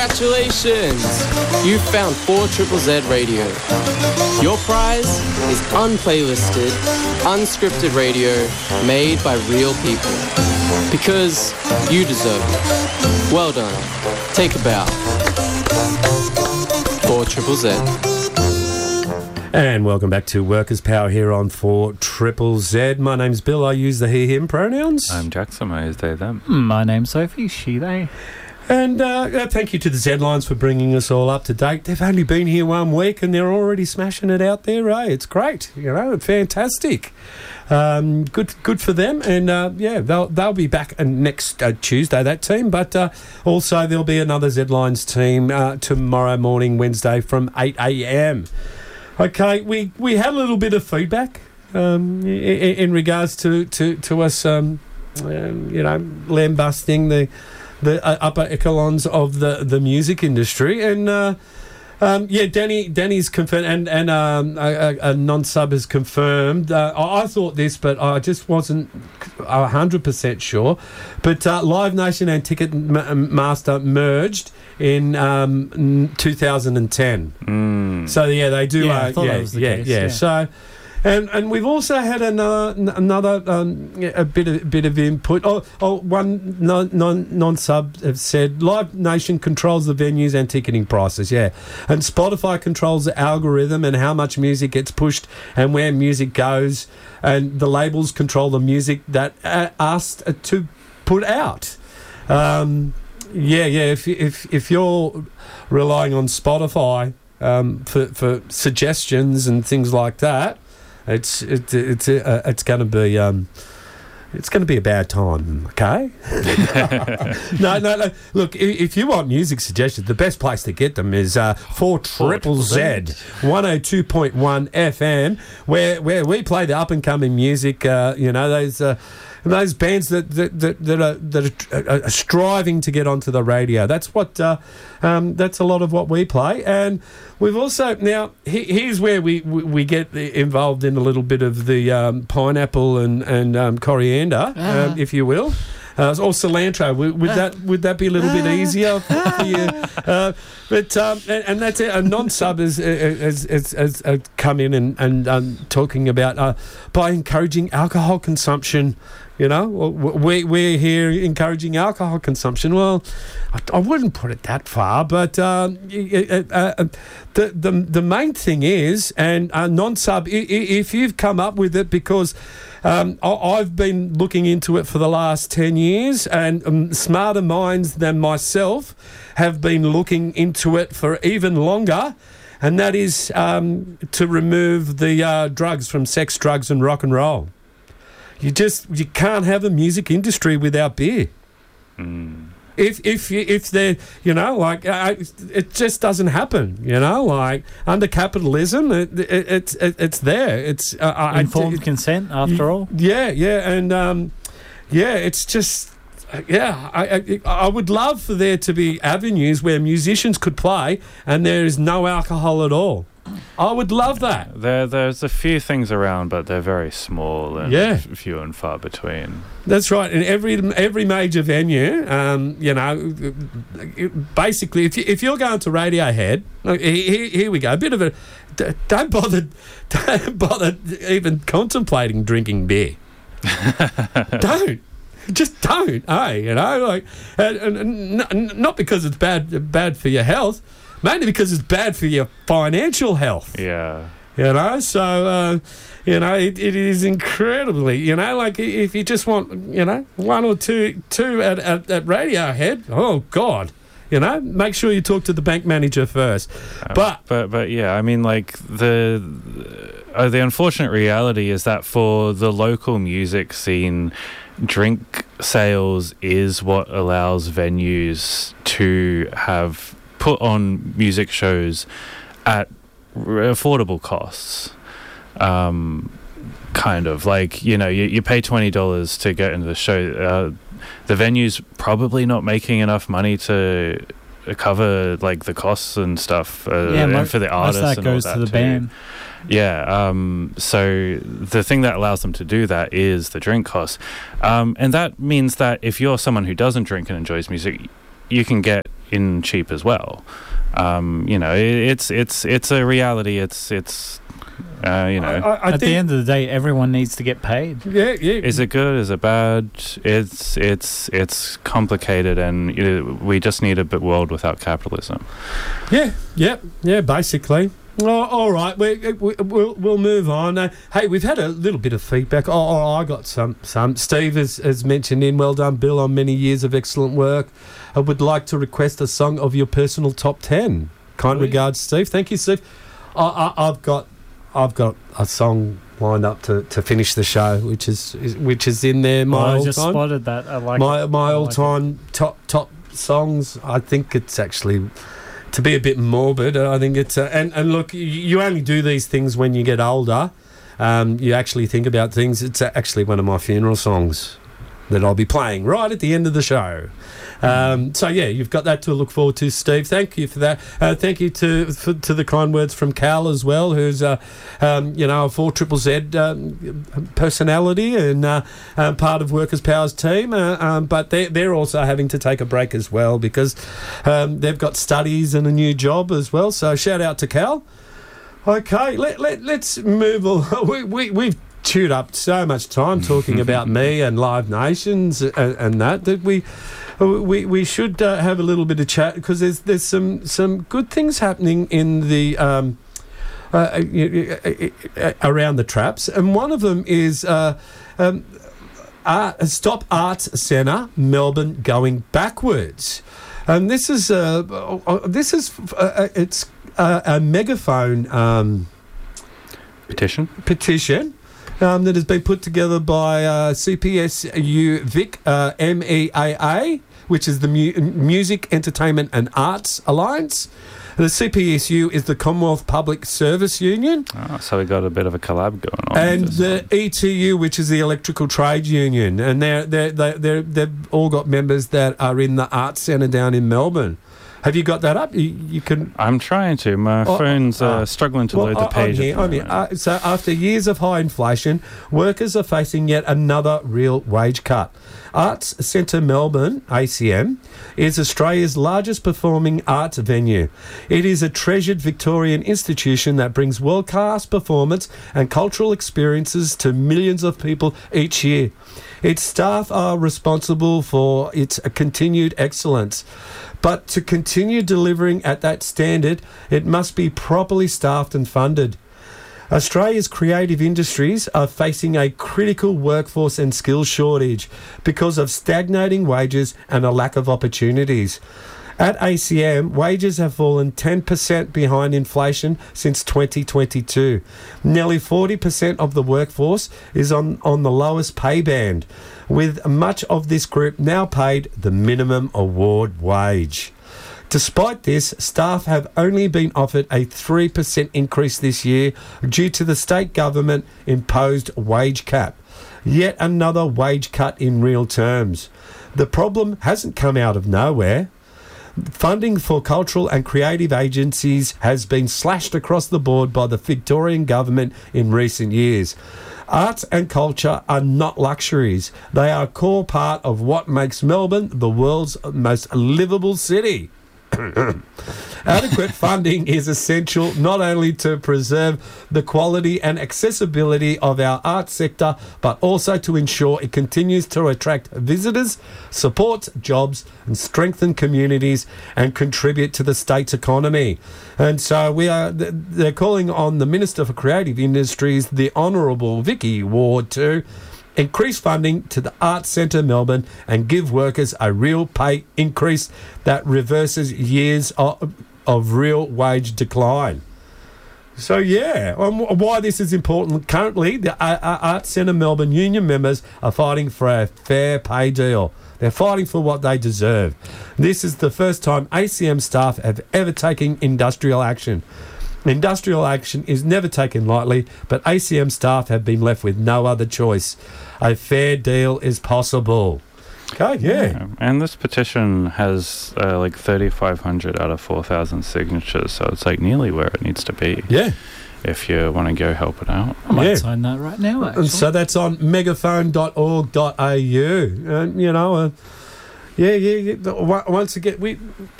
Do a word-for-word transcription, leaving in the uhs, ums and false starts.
Congratulations! You found four Triple Z Radio. Your prize is unplaylisted, unscripted radio made by real people. Because you deserve it. Well done. Take a bow. four Triple Z. And welcome back to Workers' Power here on four Triple Z. My name's Bill. I use the he, him pronouns. I'm Jackson. I use they, them. My name's Sophie. She, they. And uh, thank you to the Z-Lines for bringing us all up to date. They've only been here one week and they're already smashing it out there, eh? It's great, you know, fantastic. Um, good good for them. And, uh, yeah, they'll they'll be back uh, next uh, Tuesday, that team. But uh, also there'll be another Z-Lines team uh, tomorrow morning, Wednesday, from eight a.m. Okay, we, we had a little bit of feedback um, in, in regards to, to, to us, um, um, you know, lambasting the... the uh, upper echelons of the, the music industry. And, uh, um, yeah, Danny Danny's confirmed, and, and um, a, a non-sub has confirmed. Uh, I, I thought this, but I just wasn't one hundred percent sure. But uh, Live Nation and Ticketmaster merged in um, two thousand ten. Mm. So, yeah, they do. Yeah, uh, I thought yeah, that was the yeah, case, yeah. yeah. So... And and we've also had another another um, a bit of bit of input. Oh, oh one non non non sub have said Live Nation controls the venues and ticketing prices. Yeah, and Spotify controls the algorithm and how much music gets pushed and where music goes, and the labels control the music that are asked to put out. Um, yeah, yeah. If if if you're relying on Spotify um, for for suggestions and things like that. It's it, it's uh, it's going to be um, it's going to be a bad time, okay? no, no, no. Look, if, if you want music suggestions, the best place to get them is uh, four Triple Z, one oh two point one F M, where where we play the up and coming music. Uh, you know those. Uh, Those bands that that, that, that, are, that are, are striving to get onto the radio. That's what. Uh, um, that's a lot of what we play, and we've also now. He, here's where we, we, we get involved in a little bit of the um, pineapple and and um, coriander, uh-huh. um, if you will. Uh, or cilantro. Would, would that would that be a little bit easier for you? Uh, but um, and, and that's it. A non-sub has, has, has, has, has come in and and um, talking about uh, by encouraging alcohol consumption. You know, we we're here encouraging alcohol consumption. Well, I, I wouldn't put it that far, but um, uh, uh, the the the main thing is, and uh, non-sub, if you've come up with it because. Um, I've been looking into it for the last ten years, and um, smarter minds than myself have been looking into it for even longer, and that is um, to remove the uh, drugs from sex, drugs and rock and roll. You just you can't have a music industry without beer. Mm. If if if they're you know like uh, it just doesn't happen, you know, like under capitalism it, it, it's it, it's there it's uh, informed I, it, consent after all. Yeah, yeah, and um, yeah, it's just yeah. I, I I would love for there to be avenues where musicians could play and there is no alcohol at all. I would love that. There, there's a few things around, but they're very small and yeah. f- few and far between. That's right. In every every major venue, um, you know, basically, if you, if you're going to Radiohead, here, here we go. A bit of a don't bother, don't bother even contemplating drinking beer. Don't. Just don't. Hey, you know, like, and, and, and not because it's bad bad for your health. Mainly because it's bad for your financial health. Yeah. You know, so, uh, you know, it, it is incredibly, you know, like if you just want, you know, one or two two at, at, at Radiohead, oh, God. You know, make sure you talk to the bank manager first. Uh, but, but, but yeah, I mean, like, the, uh, the unfortunate reality is that for the local music scene, drink sales is what allows venues to have put on music shows at affordable costs. Um, kind of like, you know, you, you pay twenty dollars to get into the show. Uh, the venue's probably not making enough money to cover like the costs and stuff uh, yeah, and most, for the artists. Most of that and all goes that to the too. band. Yeah, um, so the thing that allows them to do that is the drink costs. Um, and that means that if you're someone who doesn't drink and enjoys music, you can get in cheap as well. Um, you know, it, it's it's it's a reality. It's it's uh, you know. I, I, I At think, the end of the day, everyone needs to get paid. yeah, yeah. Is it good? Is it bad? It's it's it's complicated, and you know, we just need a bit world without capitalism. Yeah, yeah, yeah, basically. Oh, all right, we, we, we'll we'll move on. Uh, hey, we've had a little bit of feedback. Oh, oh I got some. Some. Steve has, has mentioned in. Well done, Bill, on many years of excellent work. I would like to request a song of your personal top ten. Kind Really? regards, Steve. Thank you, Steve. I, I, I've got I've got a song lined up to, to finish the show, which is, is which is in there. My Oh, I all just time. spotted that. I like my it. my I all like time top top songs. I think it's actually, to be a bit morbid, I think it's uh, and and look, you, you only do these things when you get older. Um, you actually think about things. It's actually one of my funeral songs that I'll be playing right at the end of the show. Um, so yeah, you've got that to look forward to, Steve. Thank you for that. Uh, thank you to for, to the kind words from Cal as well, who's uh, um, you know a four triple Z um, personality and uh, uh, part of Workers Power's team. Uh, um, but they they're also having to take a break as well because um, they've got studies and a new job as well. So shout out to Cal. Okay, let let let's move on. We we we've chewed up so much time talking about me and Live Nations and, and that that we. We we should uh, have a little bit of chat because there's there's some, some good things happening in the um, uh, around the traps, and one of them is uh, um, Art, Stop Arts Centre Melbourne going backwards, and this is uh, uh, this is uh, it's uh, a megaphone um, Petition. petition. Um, that has been put together by uh, C P S U Vic uh, M E A A, which is the Mu- Music, Entertainment and Arts Alliance. The C P S U is the Commonwealth Public Service Union. Oh, so we got a bit of a collab going on. And with this the E T U, which is the Electrical Trade Union. And they're, they're, they're, they're, they've all got members that are in the Arts Centre down in Melbourne. Have you got that up? You, you can... I'm trying to. My Oh, phone's uh, uh, struggling to Well, load the I- page. I'm here, at the I'm here. moment. Uh, so after years of high inflation, workers are facing yet another real wage cut. Arts Centre Melbourne, A C M, is Australia's largest performing arts venue. It is a treasured Victorian institution that brings world-class performance and cultural experiences to millions of people each year. Its staff are responsible for its continued excellence. But to continue delivering at that standard, it must be properly staffed and funded. Australia's creative industries are facing a critical workforce and skills shortage because of stagnating wages and a lack of opportunities. At A C M, wages have fallen ten percent behind inflation since twenty twenty-two. Nearly forty percent of the workforce is on, on the lowest pay band, with much of this group now paid the minimum award wage. Despite this, staff have only been offered a three percent increase this year due to the state government imposed wage cap. Yet another wage cut in real terms. The problem hasn't come out of nowhere. Funding for cultural and creative agencies has been slashed across the board by the Victorian government in recent years. Arts and culture are not luxuries. They are a core part of what makes Melbourne the world's most livable city. Adequate funding is essential not only to preserve the quality and accessibility of our arts sector, but also to ensure it continues to attract visitors, support jobs, and strengthen communities and contribute to the state's economy. And so we are they're calling on the Minister for Creative Industries, the Honourable Vicky Ward, to increase funding to the Arts Centre Melbourne and give workers a real pay increase that reverses years of, of real wage decline. So, yeah, um, why this is important. Currently, the uh, uh, Arts Centre Melbourne union members are fighting for a fair pay deal. They're fighting for what they deserve. This is the first time A C M staff have ever taken industrial action. Industrial action is never taken lightly, but A C M staff have been left with no other choice. A fair deal is possible. Okay, yeah. Yeah, and this petition has uh, like thirty-five hundred out of four thousand signatures, so it's like nearly where it needs to be. Yeah. If you want to go help it out. I might Yeah. sign that right now, actually. And so that's on megaphone dot org dot a u. And, you know, uh, yeah, yeah, yeah. Once again, we